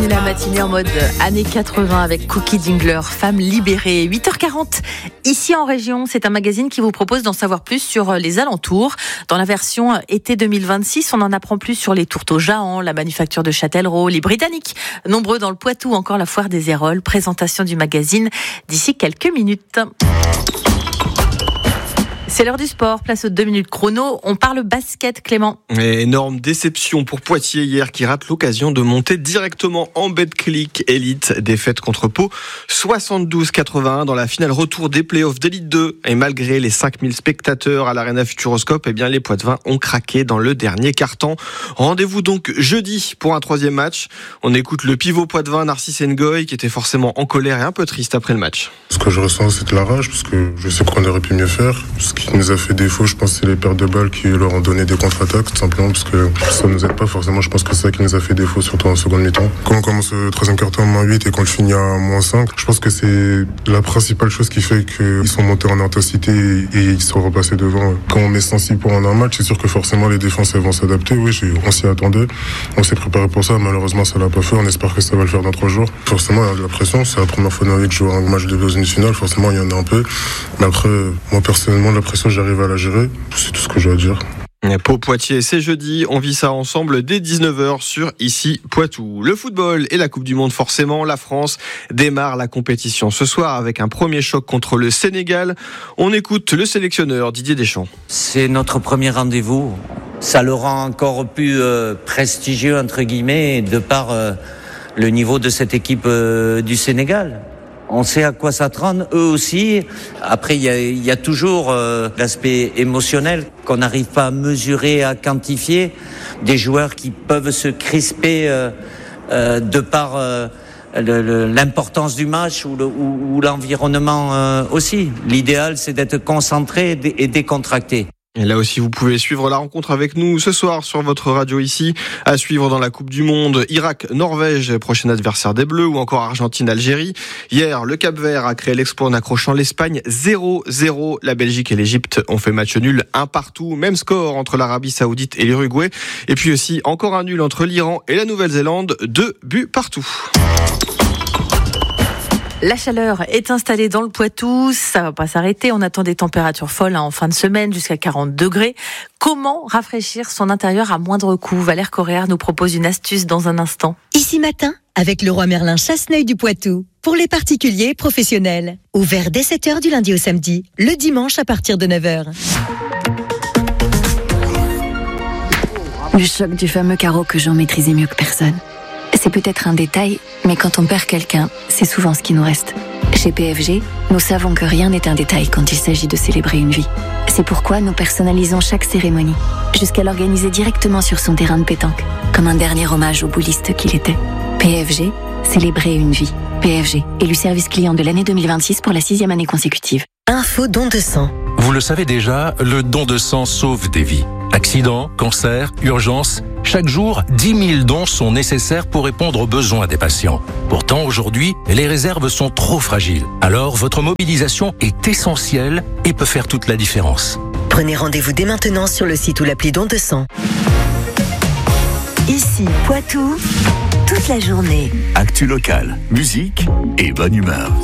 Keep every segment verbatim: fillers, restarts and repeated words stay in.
continue la matinée en mode années quatre-vingts avec Cookie Dingler, femme libérée. huit heures quarante, ici en région, c'est un magazine qui vous propose d'en savoir plus sur les alentours. Dans la version été deux mille vingt-six, on en apprend plus sur les tourteaux Jahan, la manufacture de Châtellerault, les Britanniques, nombreux dans le Poitou, encore la foire des Héroles. Présentation du magazine d'ici quelques minutes. C'est l'heure du sport, place aux deux minutes chrono. On parle basket, Clément. Et énorme déception pour Poitiers hier qui rate l'occasion de monter directement en Betclic Elite. Défaite contre Pau, soixante-douze à quatre-vingt-un dans la finale retour des playoffs d'Elite deux. Et malgré les cinq mille spectateurs à l'Arena Futuroscope, eh bien les Poitevins ont craqué dans le dernier quart-temps. Rendez-vous donc jeudi pour un troisième match. On écoute le pivot poitevin Narcisse Ngoy qui était forcément en colère et un peu triste après le match. Ce que je ressens, c'est de la rage parce que je sais qu'on aurait pu mieux faire. Ce qui nous a fait défaut, je pense, c'est les pertes de balles qui leur ont donné des contre-attaques, tout simplement, parce que ça ne nous aide pas forcément. Je pense que c'est ça qui nous a fait défaut, surtout en seconde mi-temps. Quand on commence le troisième quart-temps à moins huit et qu'on le finit à moins cinq, je pense que c'est la principale chose qui fait qu'ils sont montés en intensité et ils sont repassés devant. Quand on met sensible pour un match, c'est sûr que forcément les défenses elles vont s'adapter. Oui, on s'y attendait. On s'est préparé pour ça. Malheureusement, ça l'a pas fait. On espère que ça va le faire dans trois jours. Forcément, il y a de la pression. C'est la première fois dans la vie que je joue un match de demi finale. Forcément, il y en a un peu. Mais après, moi personnellement, la pression, j'arrive à la gérer. C'est tout ce que j'ai à dire. Pau Poitiers, c'est jeudi, on vit ça ensemble dès dix-neuf heures sur Ici Poitou. Le football et la Coupe du Monde, forcément, la France démarre la compétition ce soir avec un premier choc contre le Sénégal. On écoute le sélectionneur Didier Deschamps. C'est notre premier rendez-vous. Ça le rend encore plus euh, prestigieux, entre guillemets, de par euh, le niveau de cette équipe euh, du Sénégal. On sait à quoi s'attendre, eux aussi. Après, il y a, y a toujours euh, l'aspect émotionnel qu'on n'arrive pas à mesurer, à quantifier. Des joueurs qui peuvent se crisper euh, euh, de par euh, le, le, l'importance du match ou, le, ou, ou l'environnement euh, aussi. L'idéal, c'est d'être concentré et décontracté. Et là aussi, vous pouvez suivre la rencontre avec nous ce soir sur votre radio ici. À suivre dans la Coupe du Monde, Irak-Norvège, prochain adversaire des Bleus, ou encore Argentine-Algérie. Hier, le Cap-Vert a créé l'exploit en accrochant l'Espagne zéro zéro. La Belgique et l'Égypte ont fait match nul, un partout. Même score entre l'Arabie Saoudite et l'Uruguay. Et puis aussi, encore un nul entre l'Iran et la Nouvelle-Zélande, deux buts partout. La chaleur est installée dans le Poitou, ça va pas s'arrêter. On attend des températures folles hein, en fin de semaine jusqu'à quarante degrés. Comment rafraîchir son intérieur à moindre coût? Valère Correa nous propose une astuce dans un instant. Ici matin, avec le Roi Merlin Chasseneuil du Poitou. Pour les particuliers et professionnels. Ouvert dès sept heures du lundi au samedi. Le dimanche à partir de neuf heures. Le choc du fameux carreau que Jean maîtrisait mieux que personne. C'est peut-être un détail, mais quand on perd quelqu'un, c'est souvent ce qui nous reste. Chez P F G, nous savons que rien n'est un détail quand il s'agit de célébrer une vie. C'est pourquoi nous personnalisons chaque cérémonie, jusqu'à l'organiser directement sur son terrain de pétanque, comme un dernier hommage au bouliste qu'il était. P F G, célébrer une vie. P F G, élu service client de l'année deux mille vingt-six pour la sixième année consécutive. Info don de sang. Vous le savez déjà, le don de sang sauve des vies. Accidents, cancers, urgences, chaque jour, dix mille dons sont nécessaires pour répondre aux besoins des patients. Pourtant, aujourd'hui, les réserves sont trop fragiles. Alors, votre mobilisation est essentielle et peut faire toute la différence. Prenez rendez-vous dès maintenant sur le site ou l'appli don de sang. Ici, Poitou, toute la journée. Actu locale, musique et bonne humeur.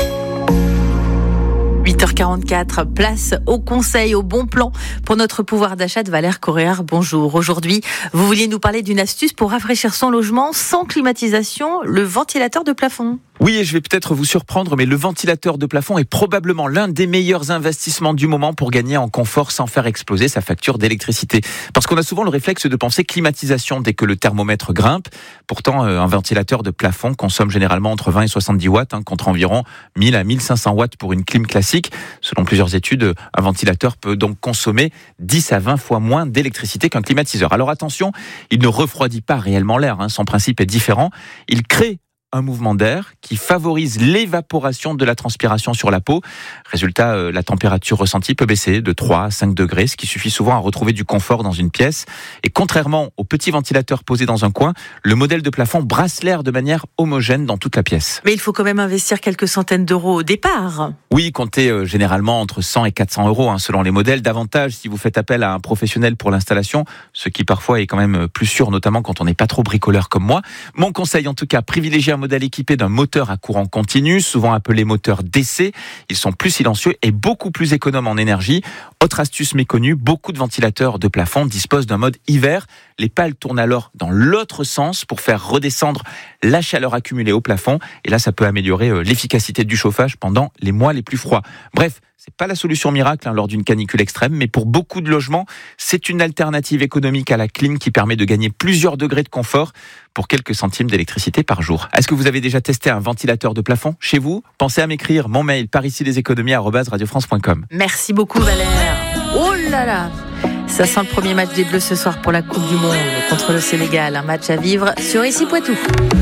huit heures quarante-quatre, place au conseil, au bon plan pour notre pouvoir d'achat de Valère Correa. Bonjour. Aujourd'hui, vous vouliez nous parler d'une astuce pour rafraîchir son logement sans climatisation, le ventilateur de plafond. Oui, et je vais peut-être vous surprendre, mais le ventilateur de plafond est probablement l'un des meilleurs investissements du moment pour gagner en confort sans faire exploser sa facture d'électricité. Parce qu'on a souvent le réflexe de penser climatisation dès que le thermomètre grimpe. Pourtant, un ventilateur de plafond consomme généralement entre vingt et soixante-dix watts, hein, contre environ mille à mille cinq cents watts pour une clim classique. Selon plusieurs études, un ventilateur peut donc consommer dix à vingt fois moins d'électricité qu'un climatiseur. Alors attention, il ne refroidit pas réellement l'air, hein, son principe est différent. Il crée un mouvement d'air qui favorise l'évaporation de la transpiration sur la peau. Résultat, euh, la température ressentie peut baisser de trois à cinq degrés, ce qui suffit souvent à retrouver du confort dans une pièce. Et contrairement au petit ventilateur posé dans un coin, le modèle de plafond brasse l'air de manière homogène dans toute la pièce. Mais il faut quand même investir quelques centaines d'euros au départ. Oui, comptez euh, généralement entre cent et quatre cents euros hein, selon les modèles. Davantage si vous faites appel à un professionnel pour l'installation, ce qui parfois est quand même plus sûr, notamment quand on n'est pas trop bricoleur comme moi. Mon conseil en tout cas, privilégiez un modèle équipé d'un moteur à courant continu, souvent appelé moteur D C. Ils sont plus silencieux et beaucoup plus économes en énergie. Autre astuce méconnue, beaucoup de ventilateurs de plafond disposent d'un mode hiver. Les pales tournent alors dans l'autre sens pour faire redescendre la chaleur accumulée au plafond. Et là, ça peut améliorer l'efficacité du chauffage pendant les mois les plus froids. Bref, c'est pas la solution miracle hein, lors d'une canicule extrême, mais pour beaucoup de logements, c'est une alternative économique à la clim qui permet de gagner plusieurs degrés de confort pour quelques centimes d'électricité par jour. Est-ce que vous avez déjà testé un ventilateur de plafond chez vous ? Pensez à m'écrire mon mail par ici les économies arobase radio france point com. Merci beaucoup Valère. Oh là là, ça sent le premier match des Bleus ce soir pour la Coupe du Monde contre le Sénégal. Un match à vivre sur Ici Poitou.